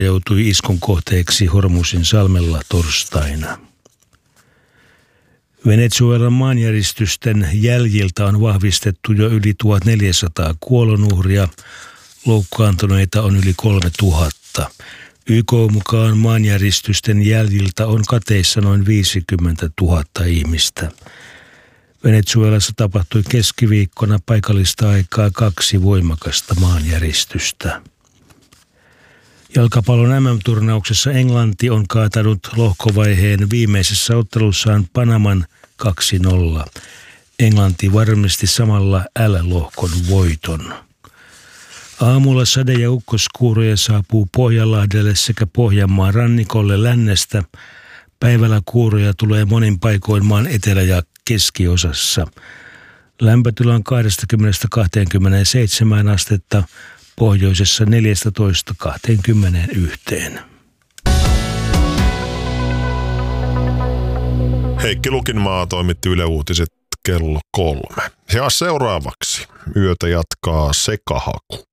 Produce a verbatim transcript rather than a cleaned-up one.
joutui iskun kohteeksi Hormuzin salmella torstaina. Venezuelan maanjäristysten jäljiltä on vahvistettu jo yli tuhatneljäsataa kuolonuhria, loukkaantuneita on yli kolmetuhatta. Y K mukaan maanjäristysten jäljiltä on kateissa noin viisikymmentätuhatta ihmistä. Venezuelassa tapahtui keskiviikkona paikallista aikaa kaksi voimakasta maanjäristystä. Jalkapallon M M-turnauksessa Englanti on kaatanut lohkovaiheen viimeisessä ottelussaan Panaman kaksi nolla. Englanti varmisti samalla L-lohkon voiton. Aamulla sade- ja ukkoskuuroja saapuu Pohjanlahdelle sekä Pohjanmaan rannikolle lännestä. Päivällä kuuroja tulee monin paikoin maan etelä- ja keskiosassa. Lämpötila on kaksikymmentä kaksikymmentäseitsemän astetta, pohjoisessa neljätoista kaksikymmentäyksi. Heikki Lukinmaa toimitti Yle Uutiset kello kolme. Ja seuraavaksi yötä jatkaa Sekahaku.